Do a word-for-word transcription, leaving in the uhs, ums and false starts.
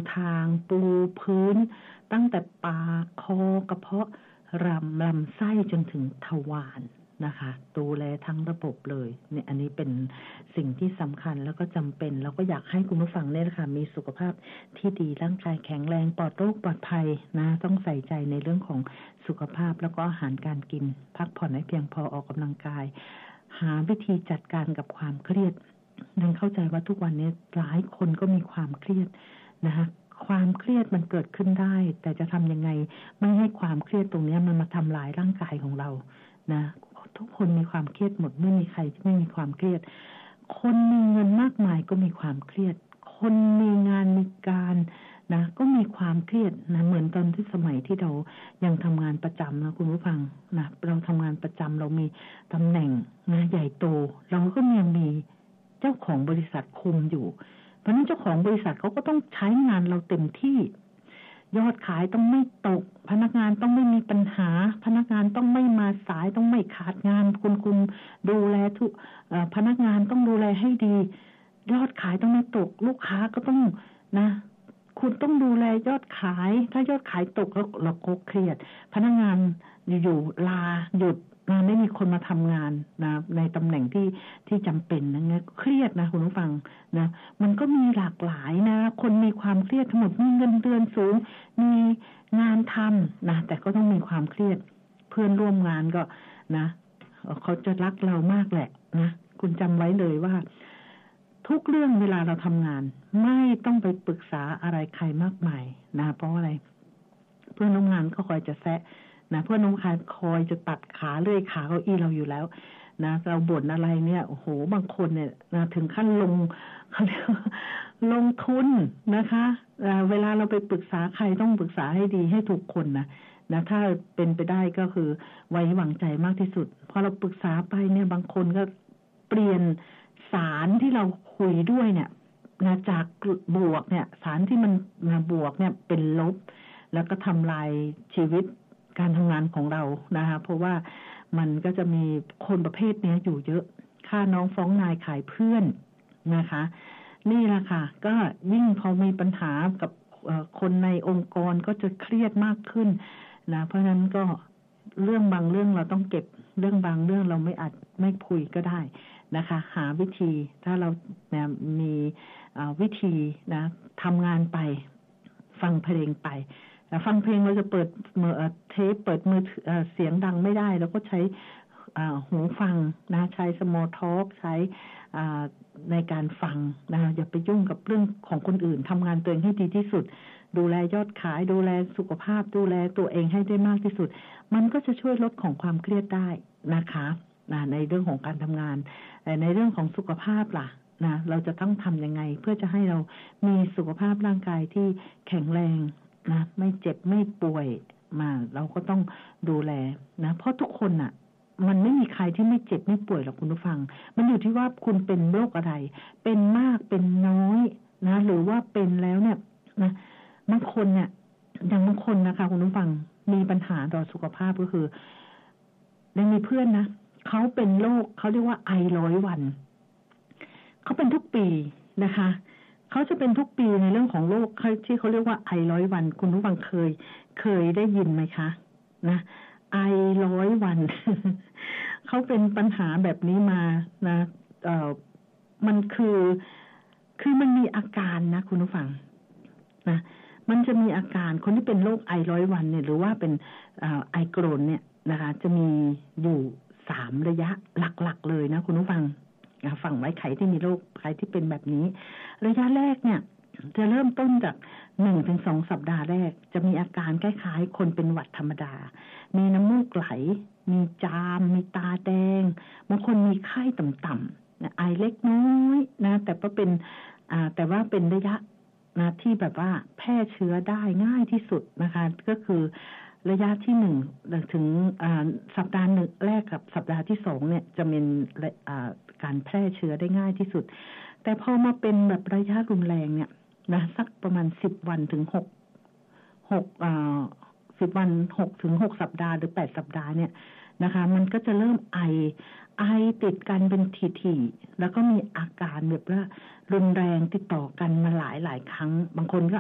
ทางปูพื้นตั้งแต่ปากคอกระเพาะลำลำไส้จนถึงทวารนะคะดูแลทั้งระบบเลยเนี่ยอันนี้เป็นสิ่งที่สำคัญแล้วก็จำเป็นแล้วก็อยากให้คุณผู้ฟังเนี่ยนะคะมีสุขภาพที่ดีร่างกายแข็งแรงปลอดโรคปลอดภัยนะต้องใส่ใจในเรื่องของสุขภาพแล้วก็อาหารการกินพักผ่อนให้เพียงพอออกกำลังกายหาวิธีจัดการกับความเครียดดังเข้าใจว่าทุกวันนี้หลายคนก็มีความเครียดนะคะความเครียดมันเกิดขึ้นได้แต่จะทำยังไงไม่ให้ความเครียดตรงนี้มันมาทำลายร่างกายของเรานะทุกคนมีความเครียดหมดไม่มีใครที่ไม่มีความเครียดคนมีเงินมากมายก็มีความเครียดคนมีงานมีการนะก็มีความเครียดนะเหมือนตอนที่สมัยที่เรายังทำงานประจำนะคุณผู้ฟังนะเราทำงานประจำเรามีตำแหน่งนะใหญ่โตเราก็ยังมีเจ้าของบริษัทคุมอยู่เพราะนั้นเจ้าของบริษัทเขาก็ต้องใช้งานเราเต็มที่ยอดขายต้องไม่ตกพนักงานต้องไม่มีปัญหาพนักงานต้องไม่มาสายต้องไม่ขาดงานคุณคุมดูแลทุกพนักงานต้องดูแลให้ดียอดขายต้องไม่ตกลูกค้าก็ต้องนะคุณต้องดูแลยอดขายถ้ายอดขายตกแล้วเราก็เครียดพนักงานอยู่ๆลาหยุดงานไม่มีคนมาทำงานนะในตำแหน่งที่ที่จำเป็นนะเนี่ยเครียดนะคุณผู้ฟังนะมันก็มีหลากหลายนะคนมีความเครียดทั้งหมดมีเงินเดือนสูงมีงานทำนะแต่ก็ต้องมีความเครียดเพื่อนร่วมงานก็นะเขาจะรักเรามากแหละนะคุณจำไว้เลยว่าทุกเรื่องเวลาเราทำงานไม่ต้องไปปรึกษาอะไรใครมากมายนะเพราะอะไรเพื่อนร่วมงานก็คอยจะแซะนะเพื่อนร่วมงานคอยจะตัดขาเลื่อยขาเก้าอี้เราอยู่แล้วนะเราบ่นอะไรเนี่ยโอ้โหบางคนเนี่ยนะถึงขั้นลงเขาเรียกลงทุนนะคะเวลาเราไปปรึกษาใครต้องปรึกษาให้ดีให้ถูกคนนะนะถ้าเป็นไปได้ก็คือไว้วางใจมากที่สุดพอเราปรึกษาไปเนี่ยบางคนก็เปลี่ยนสารที่เราคุยด้วยเนี่ยนะจากบวกเนี่ยสารที่มันมาบวกเนี่ยเป็นลบแล้วก็ทำลายชีวิตการทำงานของเรานะคะเพราะว่ามันก็จะมีคนประเภทนี้อยู่เยอะฆ่าน้องฟ้องนายขายเพื่อนนะคะนี่แหละค่ะก็ยิ่งพอมีปัญหากับคนในองค์กรก็จะเครียดมากขึ้นนะเพราะฉะนั้นก็เรื่องบางเรื่องเราต้องเก็บเรื่องบางเรื่องเราไม่อาจไม่คุยก็ได้นะคะหาวิธีถ้าเราเนี่ยมีวิธีนะทำงานไปฟังเพลงไปฟังเพลงเราจะเปิดเทปเปิดมือเสียงดังไม่ได้แล้วก็ใช้หูฟังนะใช้ small talk ใช้ในการฟังนะอย่าไปยุ่งกับเรื่องของคนอื่นทำงานตัวเองให้ดีที่สุดดูแลยอดขายดูแลสุขภาพดูแลตัวเองให้ได้มากที่สุดมันก็จะช่วยลดของความเครียดได้นะคะในเรื่องของการทำงานแต่ในเรื่องของสุขภาพล่ะนะเราจะต้องทำยังไงเพื่อจะให้เรามีสุขภาพร่างกายที่แข็งแรงนะไม่เจ็บไม่ป่วยมาเราก็ต้องดูแลนะเพราะทุกคนน่ะมันไม่มีใครที่ไม่เจ็บไม่ป่วยหรอกคุณผู้ฟังมันอยู่ที่ว่าคุณเป็นโรคอะไรเป็นมากเป็นน้อยนะหรือว่าเป็นแล้วเนี่ยนะบางคนเนี่ยอย่างบางคนนะคะคุณผู้ฟังมีปัญหาต่อสุขภาพก็คือยังมีเพื่อนนะเขาเป็นโรคเขาเรียกว่าไอร้อยวันเขาเป็นทุกปีนะคะเขาจะเป็นทุกปีในเรื่องของโรคที่เขาเรียกว่าไอร้อยวันคุณผู้ฟังเคยเคยได้ยินไหมคะนะไอร้อยวัน เขาเป็นปัญหาแบบนี้มานะเอ่อมันคือคือมันมีอาการนะคุณผู้ฟังนะมันจะมีอาการคนที่เป็นโรคไอร้อยวันเนี่ยหรือว่าเป็นไอโกรนเนี่ยนะคะจะมีอยู่สามระยะหลักๆเลยนะคุณผู้ฟังฝั่งไว้ใครที่มีโรคใครที่เป็นแบบนี้ระยะแรกเนี่ยจะเริ่มต้นจากหนึ่งถึงสองสัปดาห์แรกจะมีอาการคล้ายๆคนเป็นหวัดธรรมดามีน้ำมูกไหลมีจามมีตาแดงบางคนมีไข้ต่ำๆไอเล็กน้อยนะแต่ว่าเป็นอ่าแต่ว่าเป็นระยะนะที่แบบว่าแพร่เชื้อได้ง่ายที่สุดนะคะก็คือระยะที่หนึ่งถึงสัปดาห์หนึ่งแรกกับสัปดาห์ที่สองเนี่ยจะเป็นการแพร่เชื้อได้ง่ายที่สุดแต่พอมาเป็นแบบระยะรุนแรงเนี่ยนะสักประมาณสิบวันถึงหกหกอ่าสิบวันหกถึงหกสัปดาห์หรือแปดสัปดาห์เนี่ยนะคะมันก็จะเริ่มไอไอติดกันเป็นถี่ๆแล้วก็มีอาการแบบว่ารุนแรงติดต่อกันมาหลายหลายครั้งบางคนก็